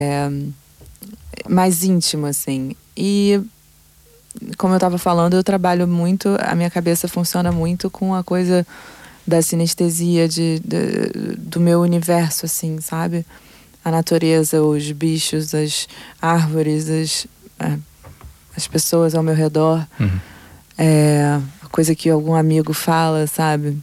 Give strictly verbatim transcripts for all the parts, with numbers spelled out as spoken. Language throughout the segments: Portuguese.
mais íntimo, assim. E, como eu estava falando, eu trabalho muito, a minha cabeça funciona muito com a coisa da sinestesia de, de, do meu universo, assim, sabe? A natureza, os bichos, as árvores, as, as pessoas ao meu redor. Uhum. É, a coisa que algum amigo fala, sabe?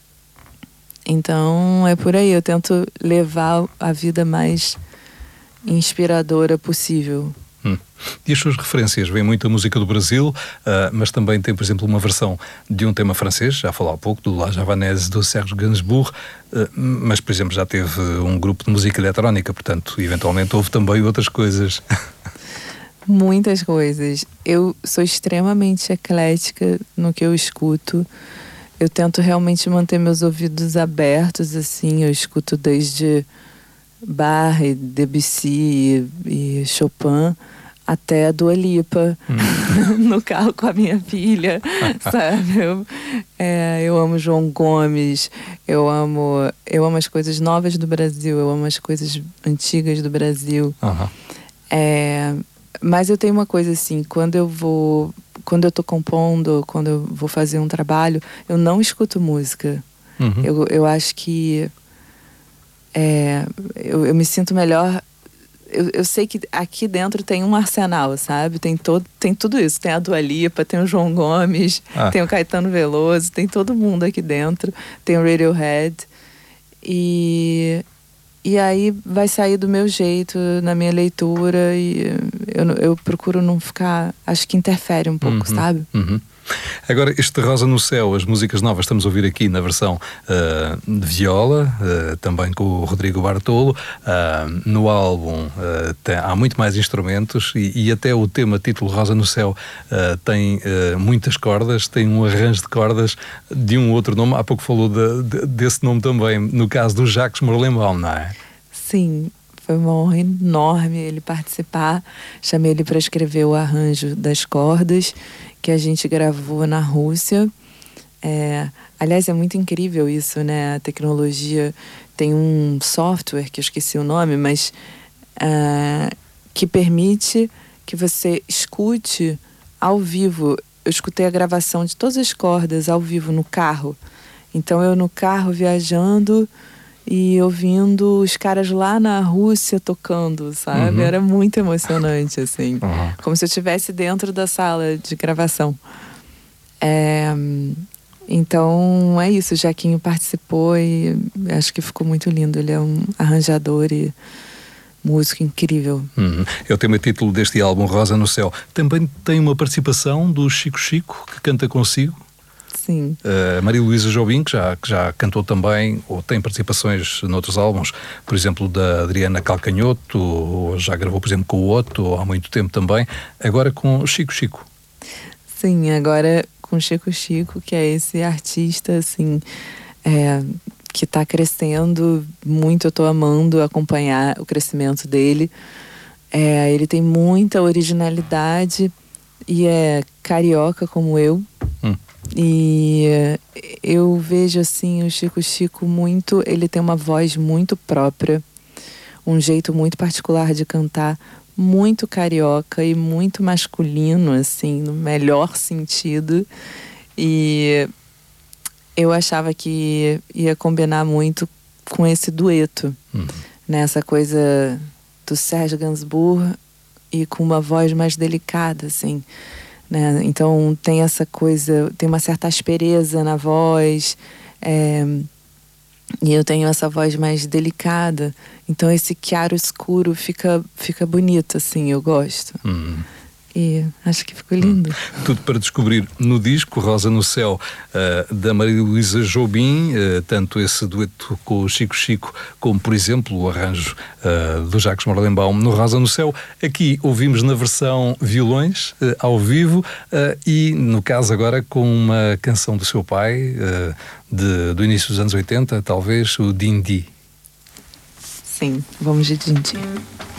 Então, é por aí. Eu tento levar a vida mais inspiradora possível. Hum. E as suas referências? Vem muita música do Brasil, uh, mas também tem, por exemplo, uma versão de um tema francês, já falou há pouco, do La Javanaise, do Serge Gainsbourg, uh, mas, por exemplo, já teve um grupo de música eletrónica, portanto, eventualmente houve também outras coisas. Muitas coisas. Eu sou extremamente eclética no que eu escuto. Eu tento realmente manter meus ouvidos abertos, assim. Eu escuto desde Bach, Debussy e, e Chopin até a Dua Lipa hum. no carro com a minha filha, sabe? Eu, é, eu amo João Gomes, eu amo, eu amo as coisas novas do Brasil, eu amo as coisas antigas do Brasil. Uhum. É, mas eu tenho uma coisa assim, quando eu vou, quando eu tô compondo, quando eu vou fazer um trabalho, eu não escuto música. Uhum. Eu, eu acho que é, eu, eu me sinto melhor. Eu, eu sei que aqui dentro tem um arsenal, sabe? Tem, todo, tem tudo isso. Tem a Dua Lipa, tem o João Gomes, ah. tem o Caetano Veloso, tem todo mundo aqui dentro. Tem o Radiohead. E, e aí vai sair do meu jeito, na minha leitura. E eu, eu procuro não ficar... Acho que interfere um pouco, uhum, sabe? Uhum. Agora, este Rosa no Céu, as músicas novas, estamos a ouvir aqui na versão uh, de viola, uh, também com o Rodrigo Bartolo. Uh, no álbum uh, tem, há muito mais instrumentos e, e até o tema título Rosa no Céu uh, tem uh, muitas cordas, tem um arranjo de cordas de um outro nome. Há pouco falou de, de, desse nome também, no caso do Jacques Morlembaum, não é? Sim. Foi uma honra enorme ele participar. Chamei ele para escrever o arranjo das cordas que a gente gravou na Rússia. É, aliás, é muito incrível isso, né? A tecnologia tem um software, que eu esqueci o nome, mas uh, que permite que você escute ao vivo. Eu escutei a gravação de todas as cordas ao vivo no carro. Então eu no carro viajando e ouvindo os caras lá na Rússia tocando, sabe? Uhum. Era muito emocionante, assim. Uhum. Como se eu estivesse dentro da sala de gravação. É, então, é isso. O Jaquinho participou e acho que ficou muito lindo. Ele é um arranjador e músico incrível. Uhum. É o tema título deste álbum, Rosa no Céu. Também tem uma participação do Chico Chico, que canta consigo. Sim. Uh, Maria Luísa Jobim, que já, que já cantou também, ou tem participações noutros álbuns, por exemplo, da Adriana Calcanhoto, ou já gravou, por exemplo, com o Otto, há muito tempo também, agora com Chico Chico. Sim, agora com Chico Chico, que é esse artista, assim, é, que está crescendo muito. Eu estou amando acompanhar o crescimento dele. É, ele tem muita originalidade e é carioca como eu. Hum. E eu vejo assim o Chico Chico muito, ele tem uma voz muito própria, um jeito muito particular de cantar, muito carioca e muito masculino, assim, no melhor sentido. E eu achava que ia combinar muito com esse dueto, uhum. né? Essa coisa do Serge Gainsbourg e com uma voz mais delicada, assim. Né? Então tem essa coisa, tem uma certa aspereza na voz, é, e eu tenho essa voz mais delicada, então esse chiaro escuro fica, fica bonito, assim, eu gosto. Hum. E acho que ficou lindo. Hum. Tudo para descobrir no disco Rosa no Céu, uh, da Maria Luísa Jobim, uh, tanto esse dueto com o Chico Chico, como, por exemplo, o arranjo uh, do Jacques Morlembaum no Rosa no Céu. Aqui ouvimos na versão violões, uh, ao vivo, uh, e no caso agora com uma canção do seu pai, uh, de, do início dos anos oitenta, talvez, o Dindi. Sim, vamos de Dindi.